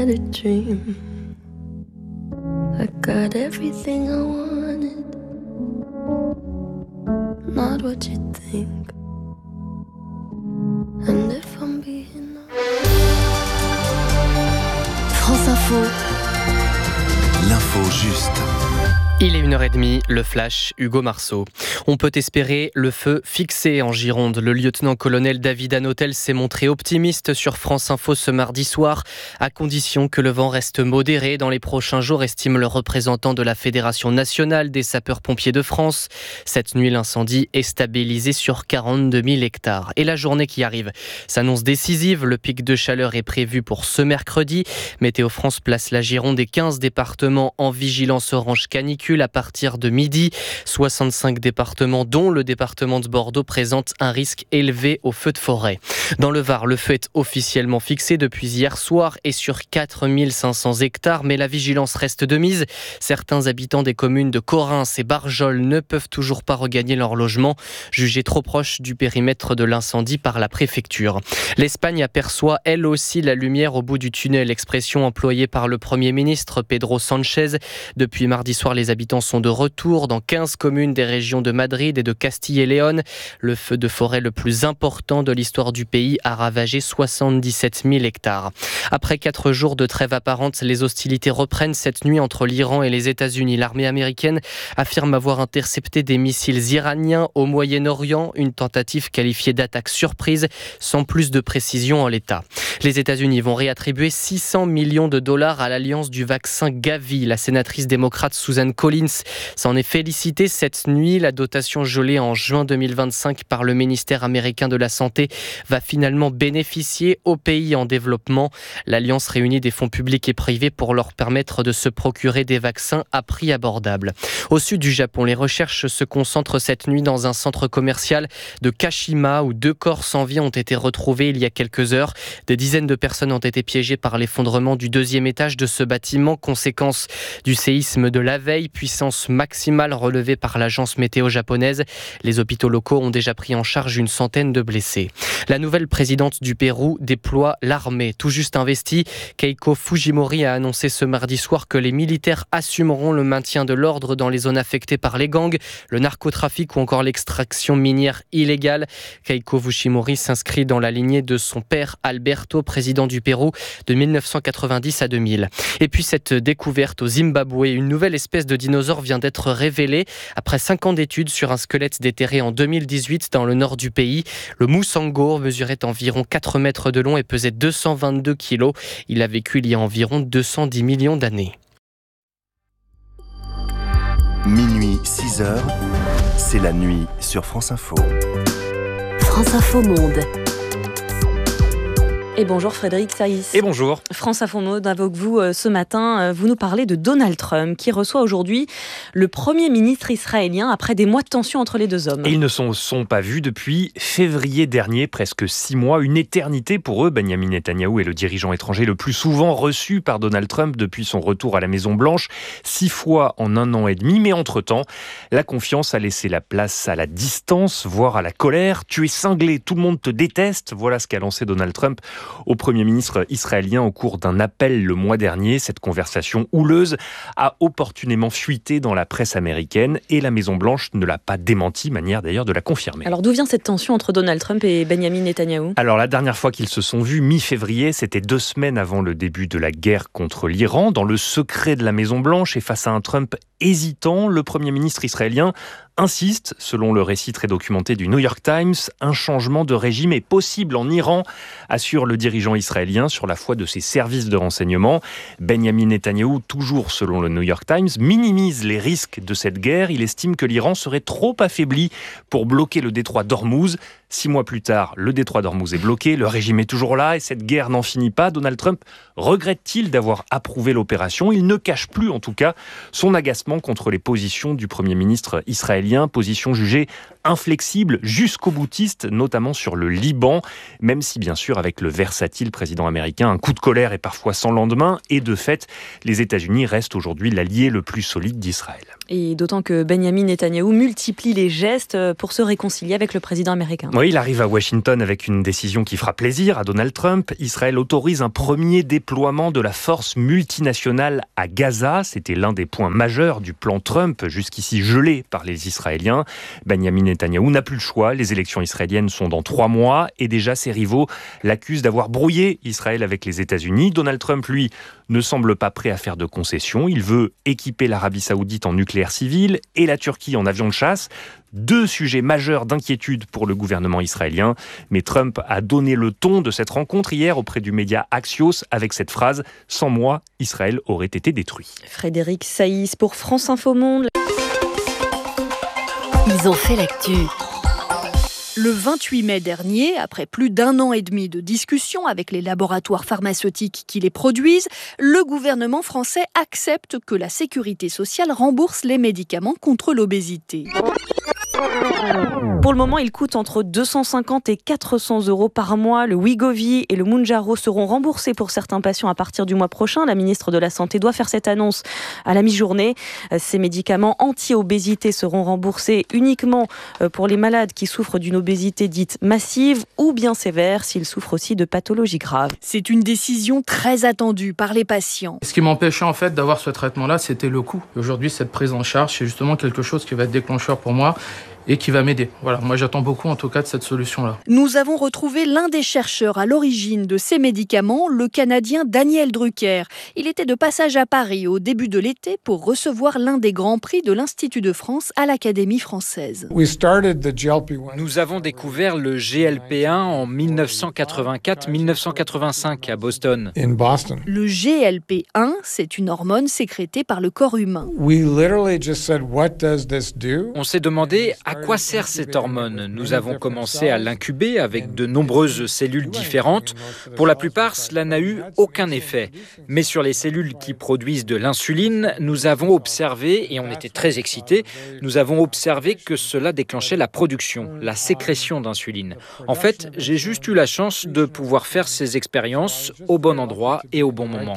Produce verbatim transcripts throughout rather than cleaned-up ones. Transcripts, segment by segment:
had a dream. I got everything I wanted, not what you think. And if I'm being France Info. L'info juste. Il est une heure trente, le flash, Hugo Marceau. On peut espérer le feu fixé en Gironde. Le lieutenant-colonel David Hanotel s'est montré optimiste sur France Info ce mardi soir, à condition que le vent reste modéré dans les prochains jours, estime le représentant de la Fédération nationale des sapeurs-pompiers de France. Cette nuit, l'incendie est stabilisé sur quarante-deux mille hectares. Et la journée qui arrive s'annonce décisive. Le pic de chaleur est prévu pour ce mercredi. Météo France place la Gironde et quinze départements en vigilance orange canicule à partir de midi. soixante-cinq départements, dont le département de Bordeaux, présentent un risque élevé au feu de forêt. Dans le Var, le feu est officiellement fixé depuis hier soir et sur quatre mille cinq cents hectares, mais la vigilance reste de mise. Certains habitants des communes de Corrins et Barjol ne peuvent toujours pas regagner leur logement, jugés trop proches du périmètre de l'incendie par la préfecture. L'Espagne aperçoit elle aussi la lumière au bout du tunnel, expression employée par le Premier ministre Pedro Sánchez. Depuis mardi soir, les habitants sont de retour dans quinze communes des régions de Madrid et de Castille et Léon. Le feu de forêt le plus important de l'histoire du pays a ravagé soixante-dix-sept mille hectares. Après quatre jours de trêve apparente, les hostilités reprennent cette nuit entre l'Iran et les États-Unis. L'armée américaine affirme avoir intercepté des missiles iraniens au Moyen-Orient, une tentative qualifiée d'attaque surprise, sans plus de précision en l'état. Les États-Unis vont réattribuer six cents millions de dollars à l'alliance du vaccin Gavi. La sénatrice démocrate Susan Collins s'en est félicitée cette nuit. La dotation gelée en juin deux mille vingt-cinq par le ministère américain de la Santé va finalement bénéficier aux pays en développement. L'alliance réunit des fonds publics et privés pour leur permettre de se procurer des vaccins à prix abordable. Au sud du Japon, les recherches se concentrent cette nuit dans un centre commercial de Kashima où deux corps sans vie ont été retrouvés il y a quelques heures. Des dizaines de personnes ont été piégées par l'effondrement du deuxième étage de ce bâtiment, conséquence du séisme de la veille, puissance maximale relevée par l'agence météo japonaise. Les hôpitaux locaux ont déjà pris en charge une centaine de blessés. La nouvelle présidente du Pérou déploie l'armée. Tout juste investie, Keiko Fujimori a annoncé ce mardi soir que les militaires assumeront le maintien de l'ordre dans les zones affectées par les gangs, le narcotrafic ou encore l'extraction minière illégale. Keiko Fujimori s'inscrit dans la lignée de son père Alberto, président du Pérou de mille neuf cent quatre-vingt-dix à deux mille. Et puis cette découverte au Zimbabwe, une nouvelle espèce de dinosaure vient d'être révélée après cinq ans d'études sur un squelette déterré en deux mille dix-huit dans le nord du pays. Le moussango mesurait environ quatre mètres de long et pesait deux cent vingt-deux kilos. Il a vécu il y a environ deux cent dix millions d'années. Minuit, six heures, c'est la nuit sur France Info. France Info Monde. Et bonjour Frédéric Saïs. Et bonjour. France Info Monde avec vous euh, ce matin. Euh, vous nous parlez de Donald Trump qui reçoit aujourd'hui le Premier ministre israélien après des mois de tension entre les deux hommes. Et ils ne se sont pas vus depuis février dernier, presque six mois, une éternité pour eux. Benjamin Netanyahou est le dirigeant étranger le plus souvent reçu par Donald Trump depuis son retour à la Maison-Blanche, six fois en un an et demi. Mais entre-temps, la confiance a laissé la place à la distance, voire à la colère. Tu es cinglé, tout le monde te déteste. Voilà ce qu'a lancé Donald Trump au Premier ministre israélien au cours d'un appel le mois dernier. Cette conversation houleuse a opportunément fuité dans la presse américaine et la Maison-Blanche ne l'a pas démenti, manière d'ailleurs de la confirmer. Alors d'où vient cette tension entre Donald Trump et Benjamin Netanyahou ? Alors la dernière fois qu'ils se sont vus, mi-février, c'était deux semaines avant le début de la guerre contre l'Iran. Dans le secret de la Maison-Blanche et face à un Trump hésitant, le Premier ministre israélien insiste, selon le récit très documenté du New York Times, un changement de régime est possible en Iran, assure le dirigeant israélien sur la foi de ses services de renseignement. Benjamin Netanyahou, toujours selon le New York Times, minimise les risques de cette guerre. Il estime que l'Iran serait trop affaibli pour bloquer le détroit d'Ormuz. Six mois plus tard, le détroit d'Ormuz est bloqué, le régime est toujours là et cette guerre n'en finit pas. Donald Trump regrette-t-il d'avoir approuvé l'opération ? Il ne cache plus en tout cas son agacement contre les positions du Premier ministre israélien, position jugée inflexible jusqu'au boutiste, notamment sur le Liban, même si bien sûr avec le versatile président américain, un coup de colère est parfois sans lendemain et de fait, les États-Unis restent aujourd'hui l'allié le plus solide d'Israël. Et d'autant que Benjamin Netanyahou multiplie les gestes pour se réconcilier avec le président américain. Oui, Oui, il arrive à Washington avec une décision qui fera plaisir à Donald Trump. Israël autorise un premier déploiement de la force multinationale à Gaza. C'était l'un des points majeurs du plan Trump, jusqu'ici gelé par les Israéliens. Benjamin Netanyahou n'a plus le choix. Les élections israéliennes sont dans trois mois et déjà ses rivaux l'accusent d'avoir brouillé Israël avec les États-Unis. Donald Trump, lui, ne semble pas prêt à faire de concessions. Il veut équiper l'Arabie Saoudite en nucléaire civil et la Turquie en avion de chasse. Deux sujets majeurs d'inquiétude pour le gouvernement israélien. Mais Trump a donné le ton de cette rencontre hier auprès du média Axios avec cette phrase « Sans moi, Israël aurait été détruit ». Frédéric Saïs pour France Info Monde. Ils ont fait l'actu. Le vingt-huit mai dernier, après plus d'un an et demi de discussions avec les laboratoires pharmaceutiques qui les produisent, le gouvernement français accepte que la sécurité sociale rembourse les médicaments contre l'obésité. Pour le moment, il coûte entre deux cent cinquante et quatre cents euros par mois. Le Wegovy et le Mounjaro seront remboursés pour certains patients à partir du mois prochain. La ministre de la Santé doit faire cette annonce à la mi-journée. Ces médicaments anti-obésité seront remboursés uniquement pour les malades qui souffrent d'une obésité dite massive ou bien sévère, s'ils souffrent aussi de pathologies graves. C'est une décision très attendue par les patients. Ce qui m'empêchait en fait d'avoir ce traitement-là, c'était le coût. Aujourd'hui, cette prise en charge, c'est justement quelque chose qui va être déclencheur pour moi et qui va m'aider. Voilà, moi j'attends beaucoup en tout cas de cette solution-là. Nous avons retrouvé l'un des chercheurs à l'origine de ces médicaments, le Canadien Daniel Drucker. Il était de passage à Paris au début de l'été pour recevoir l'un des grands prix de l'Institut de France à l'Académie française. Nous avons découvert le G L P un en dix-neuf cent quatre-vingt-quatre dix-neuf cent quatre-vingt-cinq à Boston. Le G L P un, c'est une hormone sécrétée par le corps humain. On s'est demandé à quoi sert cette hormone. Nous avons commencé à l'incuber avec de nombreuses cellules différentes. Pour la plupart, cela n'a eu aucun effet. Mais sur les cellules qui produisent de l'insuline, nous avons observé, et on était très excités, nous avons observé que cela déclenchait la production, la sécrétion d'insuline. En fait, j'ai juste eu la chance de pouvoir faire ces expériences au bon endroit et au bon moment.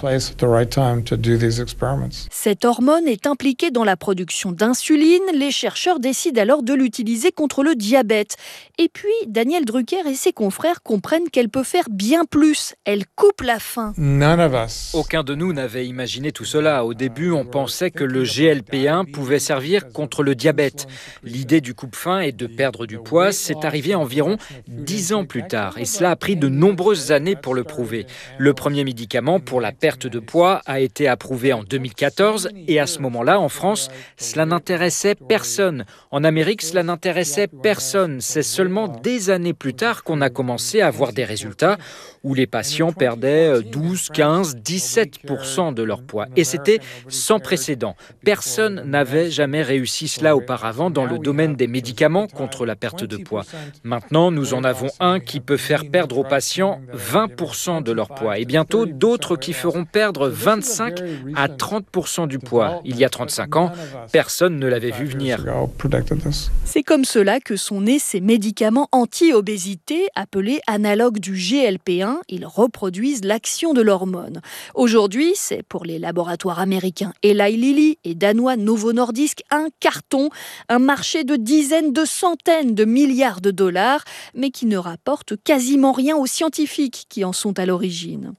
Cette hormone est impliquée dans la production d'insuline. Les chercheurs décident alors de l'utiliser contre le diabète. Et puis, Daniel Drucker et ses confrères comprennent qu'elle peut faire bien plus. Elle coupe la faim. Aucun de nous n'avait imaginé tout cela. Au début, on pensait que le G L P un pouvait servir contre le diabète. L'idée du coupe-faim et de perdre du poids, c'est arrivé environ dix ans plus tard. Et cela a pris de nombreuses années pour le prouver. Le premier médicament pour la perte de poids a été approuvé en deux mille quatorze. Et à ce moment-là, en France, cela n'intéressait personne. En Amérique, cela n'intéressait personne. C'est seulement des années plus tard qu'on a commencé à voir des résultats où les patients perdaient douze, quinze, dix-sept pour cent de leur poids. Et c'était sans précédent. Personne n'avait jamais réussi cela auparavant dans le domaine des médicaments contre la perte de poids. Maintenant, nous en avons un qui peut faire perdre aux patients vingt pour cent de leur poids et bientôt d'autres qui feront perdre vingt-cinq à trente pour cent du poids. Il y a trente-cinq ans, personne ne l'avait vu venir. C'est comme cela que sont nés ces médicaments anti-obésité appelés analogues du G L P un. Ils reproduisent l'action de l'hormone. Aujourd'hui, c'est pour les laboratoires américains Eli Lilly et danois Novo Nordisk un carton, un marché de dizaines de centaines de milliards de dollars, mais qui ne rapporte quasiment rien aux scientifiques qui en sont à l'origine.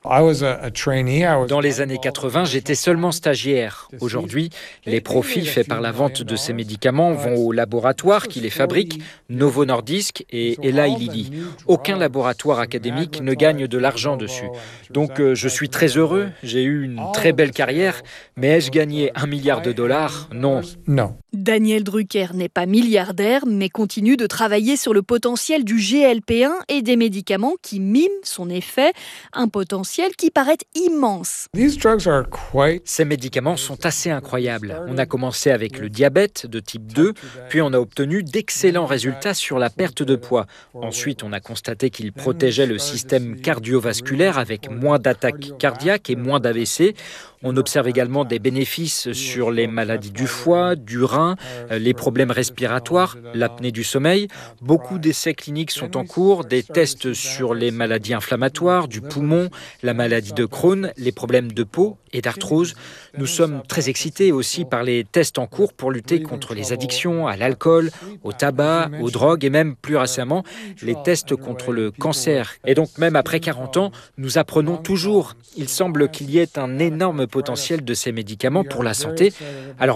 Dans les années quatre-vingts, j'étais seulement stagiaire. Aujourd'hui, les profits faits par la vente de ces médicaments vont aux laboratoires qui les fabriquent, Novo Nordisk et Eli Lilly. Aucun laboratoire académique ne gagne de l'argent dessus. Donc euh, je suis très heureux, j'ai eu une très belle carrière, mais ai-je gagné un milliard de dollars ? Non. Non. Daniel Drucker n'est pas milliardaire, mais continue de travailler sur le potentiel du G L P un et des médicaments qui miment son effet, un potentiel qui paraît immense. Ces médicaments sont assez incroyables. On a commencé avec le diabète de type deux, puis on a obtenu d'excellents résultats sur la perte de poids. Ensuite, on a constaté qu'ils protégeaient le système cardiovasculaire avec moins d'attaques cardiaques et moins d'A V C. On observe également des bénéfices sur les maladies du foie, du rein, les problèmes respiratoires, l'apnée du sommeil. Beaucoup d'essais cliniques sont en cours, des tests sur les maladies inflammatoires, du poumon, la maladie de Crohn, les problèmes de peau et d'arthrose. Nous sommes très excités aussi par les tests en cours pour lutter contre les addictions à l'alcool, au tabac, aux drogues et même plus récemment les tests contre le cancer. Et donc même après quarante ans, nous apprenons toujours. Il semble qu'il y ait un énorme potentiel de ces médicaments pour la santé. Alors